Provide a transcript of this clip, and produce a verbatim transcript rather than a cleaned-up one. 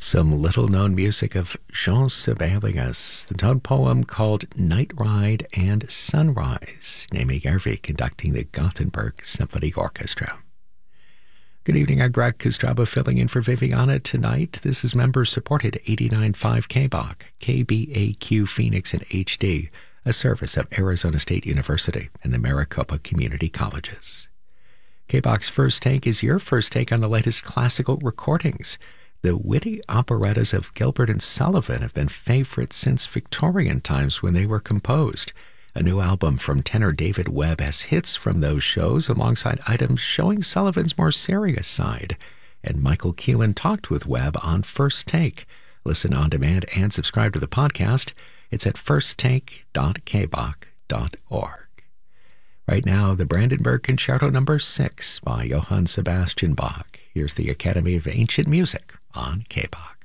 Some little-known music of Jean Sibelius, the tone poem called Night Ride and Sunrise, Naomi Garvey conducting the Gothenburg Symphony Orchestra. Good evening, I'm Greg Kostraba filling in for Viviana tonight. This is member-supported eighty-nine point five K B O C, K B A Q Phoenix in H D, a service of Arizona State University and the Maricopa Community Colleges. K B O C's First Take is your first take on the latest classical recordings. The witty operettas of Gilbert and Sullivan have been favorites since Victorian times when they were composed. A new album from tenor David Webb has hits from those shows alongside items showing Sullivan's more serious side. And Michael Keelan talked with Webb on First Take. Listen on demand and subscribe to the podcast. It's at first take dot k b o c dot org. Right now, the Brandenburg Concerto number six by Johann Sebastian Bach. Here's the Academy of Ancient Music on K B O C.